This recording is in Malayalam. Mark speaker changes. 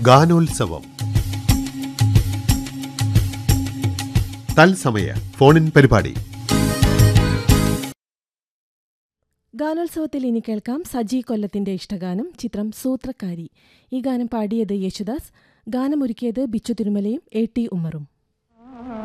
Speaker 1: ഗാനോത്സവം തത്സമയ ഫോണിൻ പരിപാടി.
Speaker 2: ഗാനോത്സവത്തിൽ ഇനി കേൾക്കാം സജി കൊല്ലത്തിന്റെ ഇഷ്ടഗാനം, ചിത്രം സൂത്രക്കാരി. ഈ ഗാനം പാടിയത് യേശുദാസ്, ഗാനമൊരുക്കിയത് ബിച്ചു തിരുമലയും എ ടി ഉമ്മറും.